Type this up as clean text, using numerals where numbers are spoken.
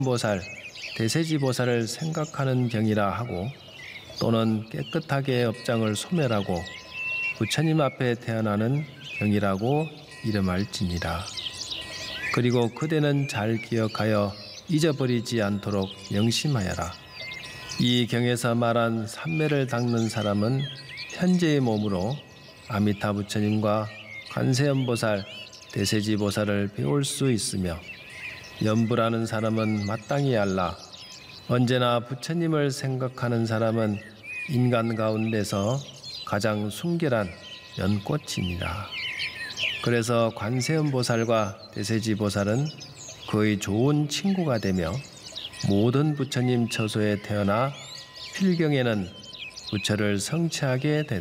보살, 대세지보살을 생각하는 경이라 하고 또는 깨끗하게 업장을 소멸하고 부처님 앞에 태어나는 경이라고 이름할지니라. 그리고 그대는 잘 기억하여 잊어버리지 않도록 명심하여라. 이 경에서 말한 삼매를 닦는 사람은 현재의 몸으로 아미타 부처님과 관세음보살, 대세지보살을 배울 수 있으며 염불하는 사람은 마땅히 알라. 언제나 부처님을 생각하는 사람은 인간 가운데서 가장 순결한 연꽃이니라. 그래서 관세음보살과 대세지보살은 거의 좋은 친구가 되며 모든 부처님 처소에 태어나 필경에는 부처를 성취하게 되는